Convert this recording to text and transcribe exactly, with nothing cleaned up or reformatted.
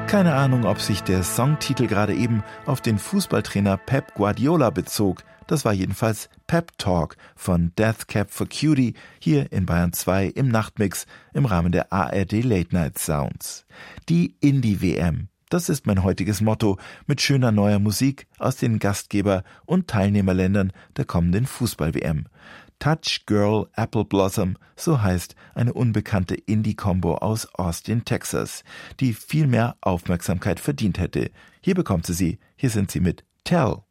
Keine Ahnung, ob sich der Songtitel gerade eben auf den Fußballtrainer Pep Guardiola bezog. Das war jedenfalls Pep Talk von Death Cab for Cutie hier in Bayern zwei im Nachtmix im Rahmen der A R D Late Night Sounds. Die Indie-W M. Das ist mein heutiges Motto mit schöner neuer Musik aus den Gastgeber- und Teilnehmerländern der kommenden Fußball-W M. Touch Girl Apple Blossom, so heißt eine unbekannte Indie-Kombo aus Austin, Texas, die viel mehr Aufmerksamkeit verdient hätte. Hier bekommt sie sie, hier sind sie mit Tell.